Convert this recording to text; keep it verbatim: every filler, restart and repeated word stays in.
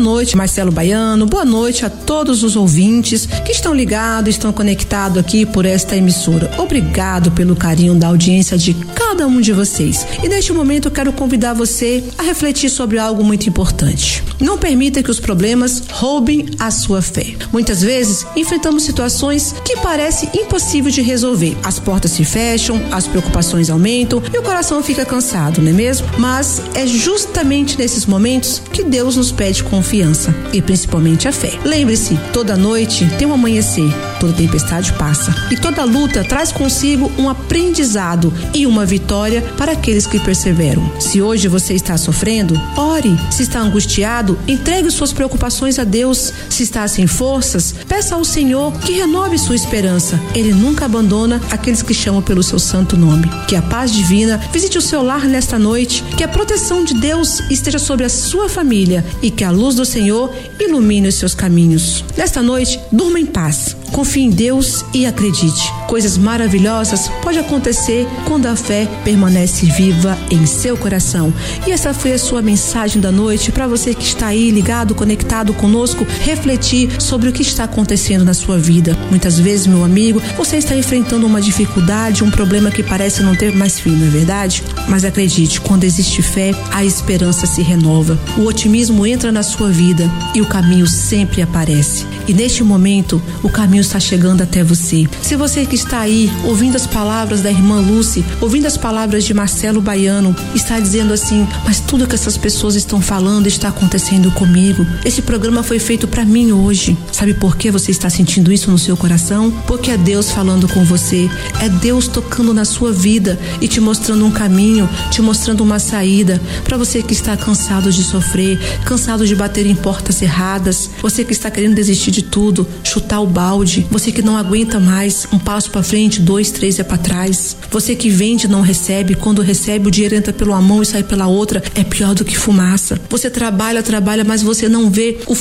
noite, Marcelo Baiano, boa noite a todos os ouvintes que estão ligados, estão conectados aqui por esta emissora. Obrigado pelo carinho da audiência de cada um de vocês. E neste momento eu quero convidar você a refletir sobre algo muito importante. Não permita que os problemas roubem a sua fé. Muitas vezes enfrentamos situações que parecem impossíveis de resolver. As portas se fecham, as preocupações aumentam e o coração fica cansado, não é mesmo? Mas é justamente nesses momentos que Deus nos pede confiança e principalmente a fé. Lembre-se, toda noite tem um amanhecer, toda tempestade passa e toda luta traz consigo um aprendizado e uma vitória para aqueles que perseveram. Se hoje você está sofrendo, ore. Se está angustiado, entregue suas preocupações a Deus. Se está sem forças, peça ao Senhor que renove sua esperança. Ele nunca abandona aqueles que chamam pelo seu santo nome. Que a paz divina visite o seu lar nesta noite, que a proteção de Deus esteja sobre a sua família e que a luz do Senhor ilumine os seus caminhos. Nesta noite, durma em paz. Confie em Deus e acredite. Coisas maravilhosas podem acontecer quando a fé permanece viva em seu coração. E essa foi a sua mensagem da noite para você que está aí ligado, conectado conosco, refletir sobre o que está acontecendo na sua vida. Muitas vezes, meu amigo, você está enfrentando uma dificuldade, um problema que parece não ter mais fim, não é verdade? Mas acredite, quando existe fé, a esperança se renova. O otimismo entra na sua vida e o caminho sempre aparece. E neste momento, o caminho está chegando até você. Se você que está aí ouvindo as palavras da irmã Lúcia, ouvindo as palavras de Marcelo Baiano, está dizendo assim, mas tudo que essas pessoas estão falando está acontecendo comigo. Esse programa foi feito para mim hoje. Sabe por que você está sentindo isso no seu coração? Porque é Deus falando com você, é Deus tocando na sua vida e te mostrando um caminho, te mostrando uma saída para você que está cansado de sofrer, cansado de bater em portas erradas, você que está querendo desistir de tudo, chutar o balde, você que não aguenta mais, um passo para frente, dois, três é para trás, você que vende e não recebe, quando recebe o dinheiro entra pela mão e sai pela outra, é pior do que fumaça. Você trabalha, trabalha, mas você não vê o